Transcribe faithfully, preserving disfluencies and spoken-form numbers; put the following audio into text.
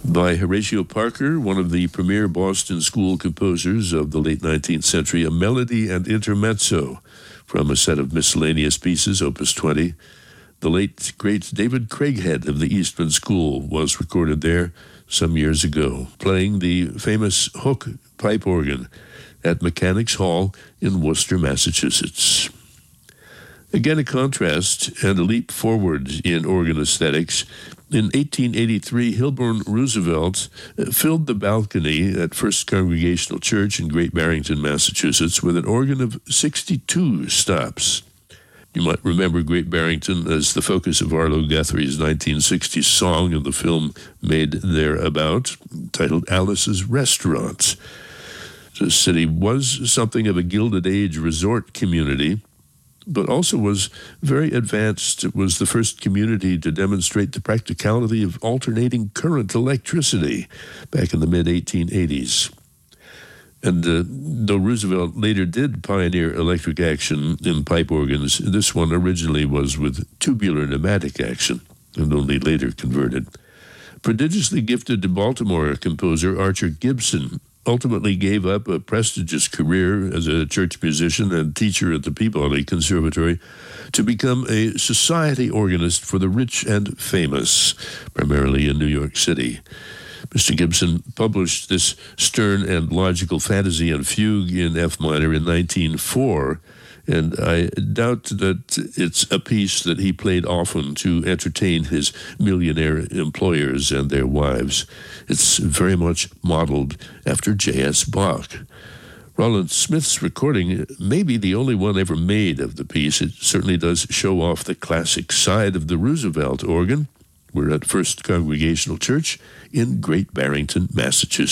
by Horatio Parker, one of the premier Boston school composers of the late nineteenth century, a melody and intermezzo from a set of miscellaneous pieces, Opus twenty. The late, great David Craighead of the Eastman School was recorded there some years ago, playing the famous Hook pipe organ at Mechanics Hall in Worcester, Massachusetts. Again, a contrast and a leap forward in organ aesthetics. In eighteen eighty-three, Hilburn Roosevelt filled the balcony at First Congregational Church in Great Barrington, Massachusetts, with an organ of sixty-two stops. You might remember Great Barrington as the focus of Arlo Guthrie's nineteen sixties song and the film made thereabout, titled Alice's Restaurant. The city was something of a Gilded Age resort community, but also was very advanced. It was the first community to demonstrate the practicality of alternating current electricity back in the mid eighteen eighties. And uh, though Roosevelt later did pioneer electric action in pipe organs, this one originally was with tubular pneumatic action and only later converted. Prodigiously gifted to Baltimore composer Archer Gibson ultimately gave up a prestigious career as a church musician and teacher at the Peabody Conservatory to become a society organist for the rich and famous, primarily in New York City. Mister Gibson published this stern and logical fantasy and fugue in F minor in nineteen oh four, and I doubt that it's a piece that he played often to entertain his millionaire employers and their wives. It's very much modeled after J S Bach. Roland Smith's recording may be the only one ever made of the piece. It certainly does show off the classic side of the Roosevelt organ. We're at First Congregational Church in Great Barrington, Massachusetts.